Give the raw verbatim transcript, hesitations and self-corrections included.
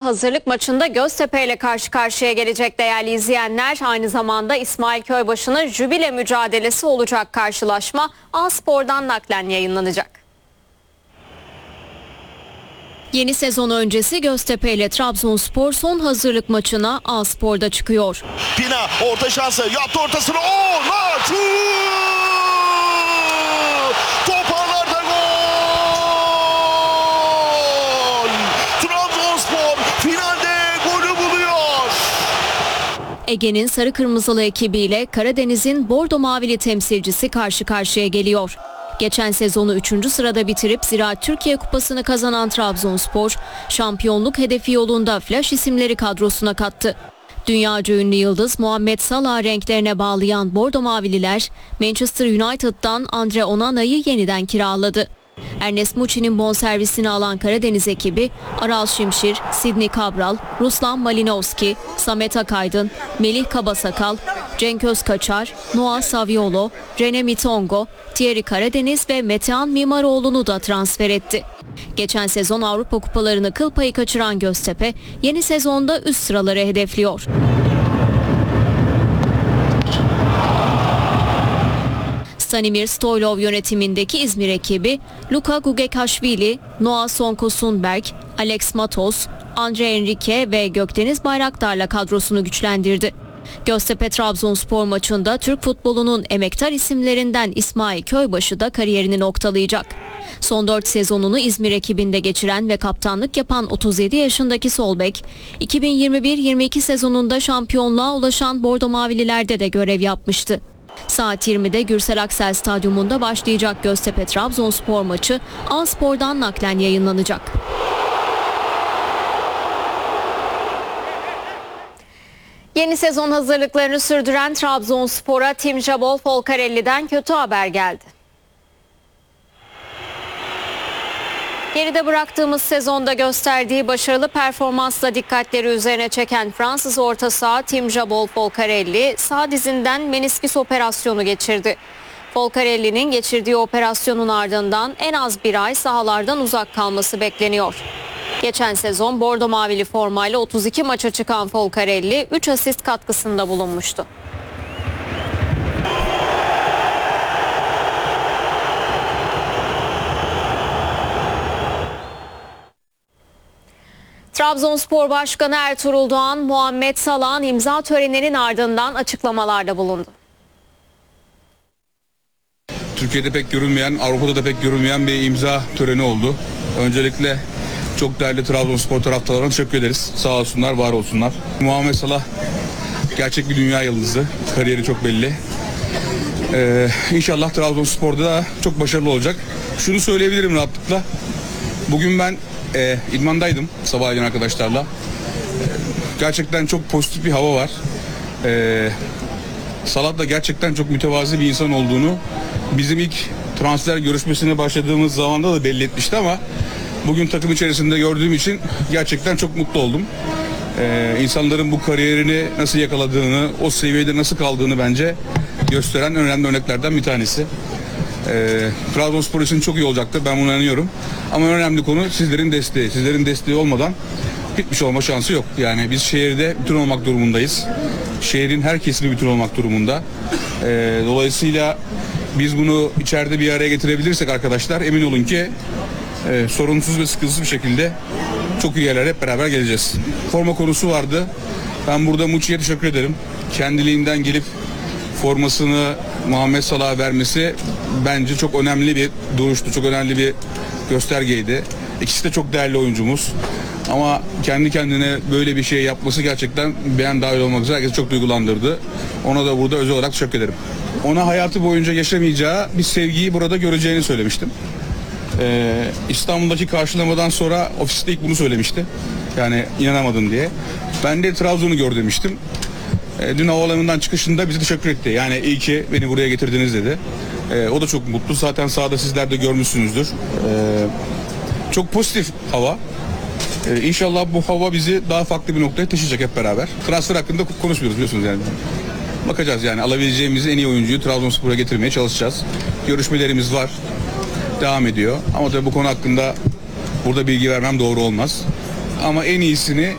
hazırlık maçında Göztepe ile karşı karşıya gelecek değerli izleyenler. Aynı zamanda İsmail Köybaşı'nın jübile mücadelesi olacak karşılaşma A Spor'dan naklen yayınlanacak. Yeni sezon öncesi Göztepe ile Trabzonspor son hazırlık maçına A Spor'da çıkıyor. Pina orta şansı yaptı ortasını. O Naçu! Toparlarda gol! Trabzonspor finalde golü buluyor. Ege'nin sarı kırmızılı ekibiyle Karadeniz'in bordo mavili temsilcisi karşı karşıya geliyor. Geçen sezonu üçüncü sırada bitirip Ziraat Türkiye Kupası'nı kazanan Trabzonspor, şampiyonluk hedefi yolunda flash isimleri kadrosuna kattı. Dünyaca ünlü yıldız Muhammed Salah renklerine bağlayan bordo mavililer, Manchester United'dan Andre Onana'yı yeniden kiraladı. Ernest Muçi'nin bonservisini alan Karadeniz ekibi, Aral Şimşir, Sidney Cabral, Ruslan Malinovski, Samet Akaydın, Melih Kabasakal, Cenk Özkaçar, Noah Saviolo, Rene Mitongo, Thierry Karadeniz ve Metehan Mimaroğlu'nu da transfer etti. Geçen sezon Avrupa kupalarını kıl payı kaçıran Göztepe, yeni sezonda üst sıraları hedefliyor. Stanimir Stoylov yönetimindeki İzmir ekibi, Luka Gugekashvili, Noah Sonko-Sundberg, Alex Matos, Andre Enrique ve Gökdeniz Bayraktar'la kadrosunu güçlendirdi. Göztepe-Trabzonspor maçında Türk futbolunun emektar isimlerinden İsmail Köybaşı da kariyerini noktalayacak. Son dört sezonunu İzmir ekibinde geçiren ve kaptanlık yapan otuz yedi yaşındaki sol bek, iki bin yirmi bir yirmi iki sezonunda şampiyonluğa ulaşan Bordo Mavililerde de görev yapmıştı. Saat yirmide Gürsel Aksel Stadyumunda başlayacak Göztepe-Trabzonspor maçı A Spor'dan naklen yayınlanacak. Yeni sezon hazırlıklarını sürdüren Trabzonspor'a Tim Jabol Folcarelli'den kötü haber geldi. Geride bıraktığımız sezonda gösterdiği başarılı performansla dikkatleri üzerine çeken Fransız orta saha Tim Jabol Folcarelli sağ dizinden menisküs operasyonu geçirdi. Folcarelli'nin geçirdiği operasyonun ardından en az bir ay sahalardan uzak kalması bekleniyor. Geçen sezon bordo mavili formayla otuz iki maça çıkan Folcarelli üç asist katkısında bulunmuştu. Trabzonspor Başkanı Ertuğrul Doğan, Muhammed Salah'ın imza töreninin ardından açıklamalarda bulundu. Türkiye'de pek görülmeyen, Avrupa'da da pek görülmeyen bir imza töreni oldu. Öncelikle çok değerli Trabzonspor taraftarlarına teşekkür ederiz. Sağ olsunlar, var olsunlar. Muhammed Salah gerçek bir dünya yıldızı. Kariyeri çok belli. Ee, İnşallah Trabzonspor'da da çok başarılı olacak. Şunu söyleyebilirim rahatlıkla. Bugün ben e, idmandaydım sabahleyin arkadaşlarla. Gerçekten çok pozitif bir hava var. Ee, Salah da gerçekten çok mütevazi bir insan olduğunu bizim ilk transfer görüşmesine başladığımız zamanda da belli etmişti ama bugün takım içerisinde gördüğüm için gerçekten çok mutlu oldum. Ee, insanların bu kariyerini nasıl yakaladığını, o seviyede nasıl kaldığını bence gösteren önemli örneklerden bir tanesi. Ee, Trabzonspor için çok iyi olacaktır, ben buna inanıyorum. Ama önemli konu sizlerin desteği. Sizlerin desteği olmadan hiçbir şey olma şansı yok. Yani biz şehirde bütün olmak durumundayız. Şehrin her kesimi bütün olmak durumunda. Ee, dolayısıyla biz bunu içeride bir araya getirebilirsek arkadaşlar, emin olun ki e, sorunsuz ve sıkıntısız bir şekilde çok iyi yerlere hep beraber geleceğiz. Forma konusu vardı. Ben burada Muçi'ye teşekkür ederim. Kendiliğinden gelip formasını Muhammed Salah'a vermesi bence çok önemli bir duruştu. Çok önemli bir göstergeydi. İkisi de çok değerli oyuncumuz. Ama kendi kendine böyle bir şey yapması gerçekten ben dahil olmak üzere herkesi çok duygulandırdı. Ona da burada özel olarak teşekkür ederim. Ona hayatı boyunca yaşamayacağı bir sevgiyi burada göreceğini söylemiştim. Ee, İstanbul'daki karşılamadan sonra ofiste ilk bunu söylemişti. Yani inanamadım diye. Ben de Trabzon'u gör demiştim. Ee, dün havaalanından çıkışında bize teşekkür etti. Yani iyi ki beni buraya getirdiniz dedi. Ee, o da çok mutlu. Zaten sahada sizler de görmüşsünüzdür. Ee, çok pozitif hava. Ee, İnşallah bu hava bizi daha farklı bir noktaya taşıyacak hep beraber. Transfer hakkında konuşmuyoruz biliyorsunuz yani. Bakacağız yani, alabileceğimiz en iyi oyuncuyu Trabzonspor'a getirmeye çalışacağız. Görüşmelerimiz var. Devam ediyor. Ama tabii bu konu hakkında burada bilgi vermem doğru olmaz. Ama en iyisini